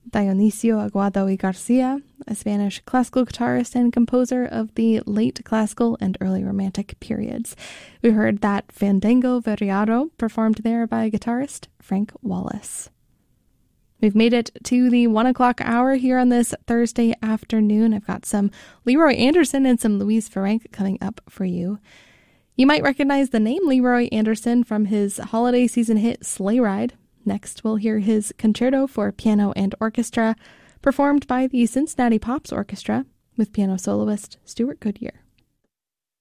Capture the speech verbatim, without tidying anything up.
Dionisio Aguado y Garcia, a Spanish classical guitarist and composer of the late classical and early romantic periods. We heard that Fandango Variado, performed there by guitarist Frank Wallace. We've made it to the one o'clock hour here on this Thursday afternoon. I've got some Leroy Anderson and some Louise Ferenc coming up for you. You might recognize the name Leroy Anderson from his holiday season hit Sleigh Ride. Next, we'll hear his concerto for piano and orchestra, performed by the Cincinnati Pops Orchestra with piano soloist Stuart Goodyear.